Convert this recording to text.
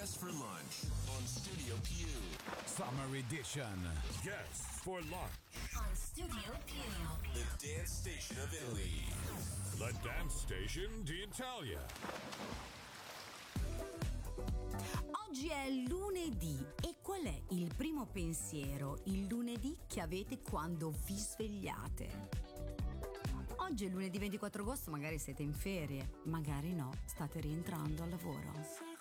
Guests for lunch on Studio Q. Summer edition. Guests for lunch on Studio Q. The dance station of Italy. The dance station d'Italia. Oggi è lunedì e qual è il primo pensiero il lunedì che avete quando vi svegliate? Oggi è lunedì 24 agosto, magari siete in ferie, magari no, state rientrando al lavoro.